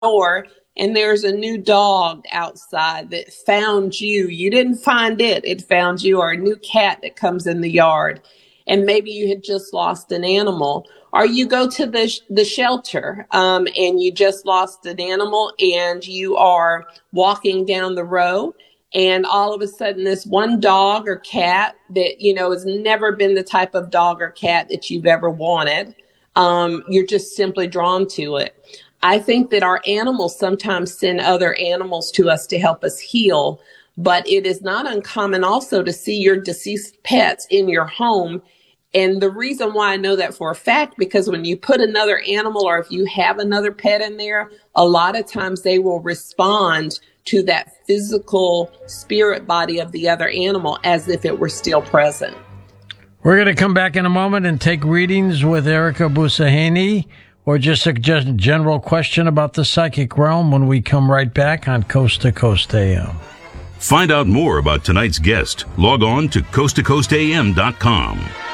door and there's a new dog outside that found you. You didn't find it, it found you, or a new cat that comes in the yard. And maybe you had just lost an animal, or you go to the shelter and you just lost an animal and you are walking down the row and all of a sudden this one dog or cat that, has never been the type of dog or cat that you've ever wanted, you're just simply drawn to it. I think that our animals sometimes send other animals to us to help us heal, but it is not uncommon also to see your deceased pets in your home. And the reason why I know that for a fact, because when you put another animal or if you have another pet in there, a lot of times they will respond to that physical spirit body of the other animal as if it were still present. We're going to come back in a moment and take readings with Erica Busaheni, or just a general question about the psychic realm when we come right back on Coast to Coast AM. Find out more about tonight's guest. Log on to coasttocoastam.com.